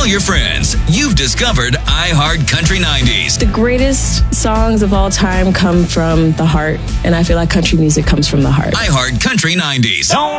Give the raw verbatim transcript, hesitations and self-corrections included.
your friends. You've discovered iHeart Country nineties. The greatest songs of all time come from the heart, and I feel like country music comes from the heart. iHeart Country nineties. Don't